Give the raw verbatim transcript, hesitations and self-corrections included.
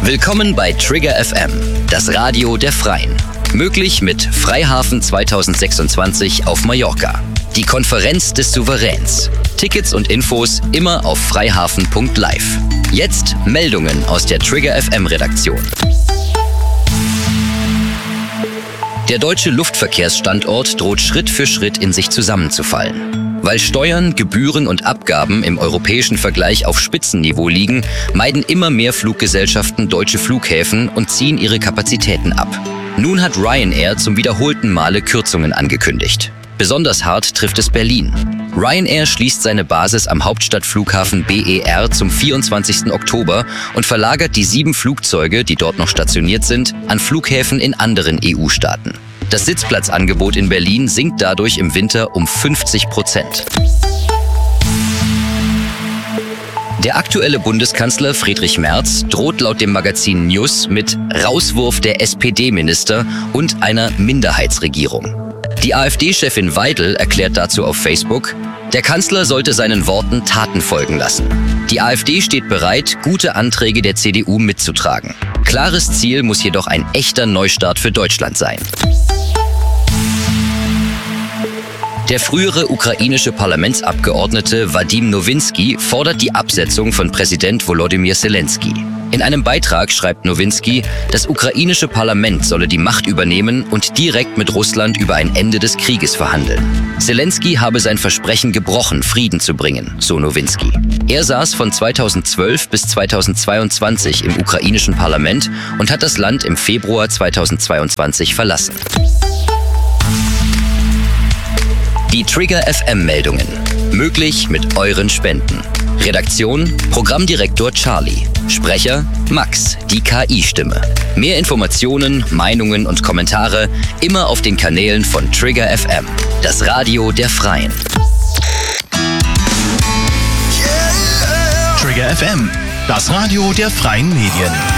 Willkommen bei Trigger F M, das Radio der Freien. Möglich mit Freihafen zweitausendsechsundzwanzig auf Mallorca. Die Konferenz des Souveräns. Tickets und Infos immer auf freihafen punkt live. Jetzt Meldungen aus der Trigger F M Redaktion. Der deutsche Luftverkehrsstandort droht Schritt für Schritt in sich zusammenzufallen. Weil Steuern, Gebühren und Abgaben im europäischen Vergleich auf Spitzenniveau liegen, meiden immer mehr Fluggesellschaften deutsche Flughäfen und ziehen ihre Kapazitäten ab. Nun hat Ryanair zum wiederholten Male Kürzungen angekündigt. Besonders hart trifft es Berlin. Ryanair schließt seine Basis am Hauptstadtflughafen B E R zum vierundzwanzigsten Oktober und verlagert die sieben Flugzeuge, die dort noch stationiert sind, an Flughäfen in anderen E U-Staaten. Das Sitzplatzangebot in Berlin sinkt dadurch im Winter um fünfzig Prozent. Der aktuelle Bundeskanzler Friedrich Merz droht laut dem Magazin News mit Rauswurf der S P D-Minister und einer Minderheitsregierung. Die AfD-Chefin Weidel erklärt dazu auf Facebook, der Kanzler sollte seinen Worten Taten folgen lassen. Die AfD steht bereit, gute Anträge der C D U mitzutragen. Klares Ziel muss jedoch ein echter Neustart für Deutschland sein. Der frühere ukrainische Parlamentsabgeordnete Wadim Nowinski fordert die Absetzung von Präsident Volodymyr Zelensky. In einem Beitrag schreibt Nowinski, das ukrainische Parlament solle die Macht übernehmen und direkt mit Russland über ein Ende des Krieges verhandeln. Zelensky habe sein Versprechen gebrochen, Frieden zu bringen, so Nowinski. Er saß von zweitausendzwölf bis zweitausendzweiundzwanzig im ukrainischen Parlament und hat das Land im Februar zweitausendzweiundzwanzig verlassen. Die Trigger F M-Meldungen. Möglich mit euren Spenden. Redaktion: Programmdirektor Charlie. Sprecher: Max, die K I-Stimme. Mehr Informationen, Meinungen und Kommentare immer auf den Kanälen von Trigger F M. Das Radio der Freien. Trigger F M, das Radio der Freien Medien.